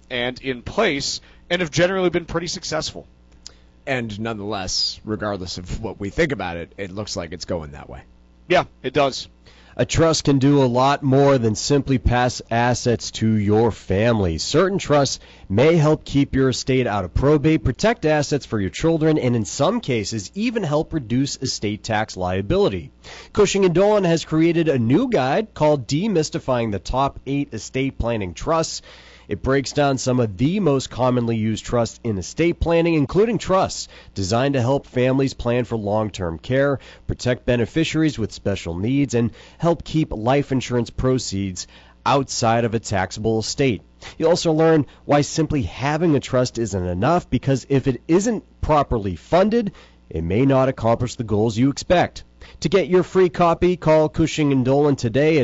and in place and have generally been pretty successful. And nonetheless, regardless of what we think about it, it looks like it's going that way. Yeah, it does. A trust can do a lot more than simply pass assets to your family. Certain trusts may help keep your estate out of probate, protect assets for your children, and in some cases even help reduce estate tax liability. Cushing & Dolan has created a new guide called Demystifying the Top 8 Estate Planning Trusts. It breaks down some of the most commonly used trusts in estate planning, including trusts designed to help families plan for long-term care, protect beneficiaries with special needs, and help keep life insurance proceeds outside of a taxable estate. You'll also learn why simply having a trust isn't enough, because if it isn't properly funded, it may not accomplish the goals you expect. To get your free copy, call Cushing & Dolan today at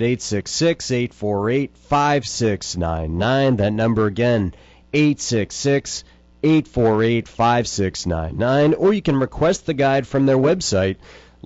866-848-5699. That number again, 866-848-5699. Or you can request the guide from their website,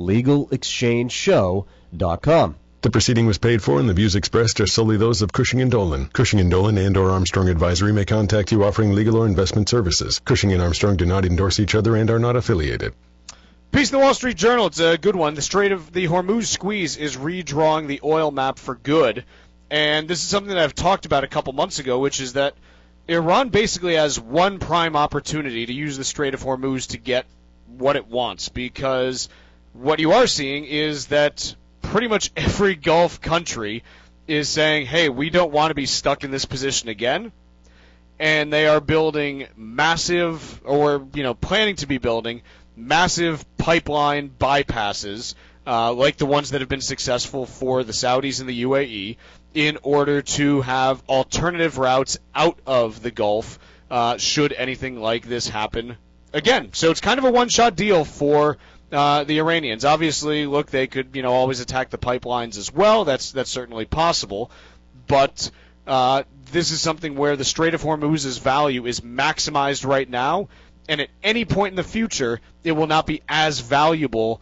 LegalExchangeShow.com. The proceeding was paid for, and the views expressed are solely those of Cushing & Dolan. Cushing & Dolan and or Armstrong Advisory may contact you offering legal or investment services. Cushing and Armstrong do not endorse each other and are not affiliated. Piece of the Wall Street Journal, it's a good one. The Strait of the Hormuz squeeze is redrawing the oil map for good. And this is something that I've talked about a couple months ago, which is that Iran basically has one prime opportunity to use the Strait of Hormuz to get what it wants. Because what you are seeing is that pretty much every Gulf country is saying, hey, we don't want to be stuck in this position again. And they are building massive, or, planning to be building massive pipeline bypasses, like the ones that have been successful for the Saudis and the UAE, in order to have alternative routes out of the Gulf, should anything like this happen again. So it's kind of a one-shot deal for the Iranians. Obviously, look, they could, always attack the pipelines as well. That's certainly possible. But this is something where the Strait of Hormuz's value is maximized right now, and at any point in the future, it will not be as valuable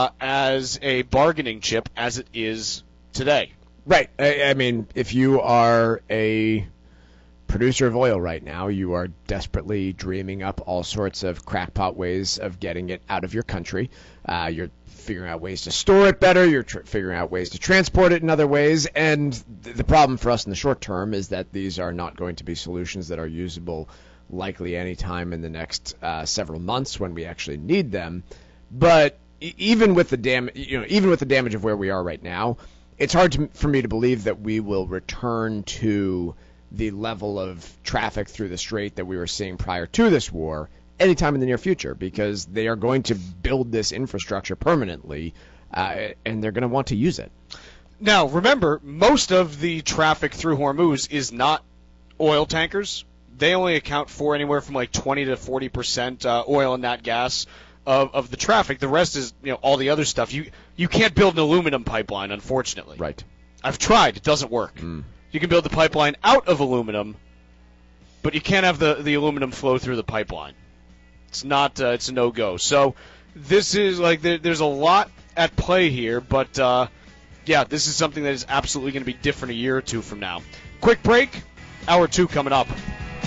as a bargaining chip as it is today. Right. I mean, if you are a producer of oil right now, you are desperately dreaming up all sorts of crackpot ways of getting it out of your country. You're figuring out ways to store it better. You're figuring out ways to transport it in other ways. And the problem for us in the short term is that these are not going to be solutions that are usable likely any time in the next several months when we actually need them. But even with the damage of where we are right now, it's hard for me to believe that we will return to the level of traffic through the strait that we were seeing prior to this war anytime in the near future, because they are going to build this infrastructure permanently, and they're going to want to use it. Now, remember, most of the traffic through Hormuz is not oil tankers. They only account for anywhere from like 20 to 40% oil and nat gas of the traffic. The rest is, all the other stuff. You can't build an aluminum pipeline, unfortunately. Right. I've tried. It doesn't work. You can build the pipeline out of aluminum, but you can't have the aluminum flow through the pipeline. It's not. It's a no-go. So this is like there's a lot at play here, but this is something that is absolutely going to be different a year or two from now. Quick break. Hour 2 coming up.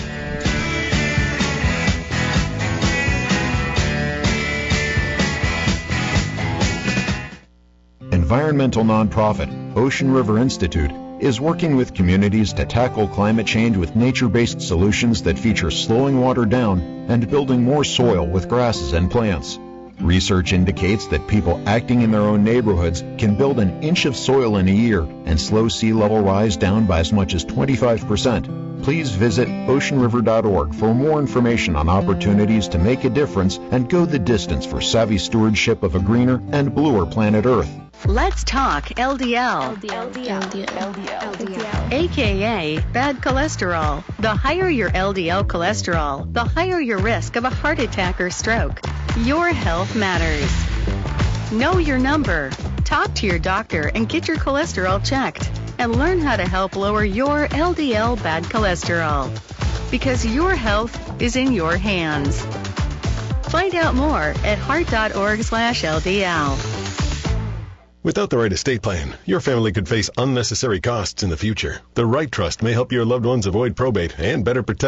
Environmental nonprofit Ocean River Institute is working with communities to tackle climate change with nature-based solutions that feature slowing water down and building more soil with grasses and plants. Research indicates that people acting in their own neighborhoods can build an inch of soil in a year and slow sea level rise down by as much as 25%. Please visit oceanriver.org for more information on opportunities to make a difference and go the distance for savvy stewardship of a greener and bluer planet Earth. Let's talk LDL. AKA bad cholesterol. The higher your LDL cholesterol, the higher your risk of a heart attack or stroke. Your health matters. Know your number. Talk to your doctor and get your cholesterol checked. And learn how to help lower your LDL bad cholesterol. Because your health is in your hands. Find out more at heart.org/LDL. Without the right estate plan, your family could face unnecessary costs in the future. The right trust may help your loved ones avoid probate and better protect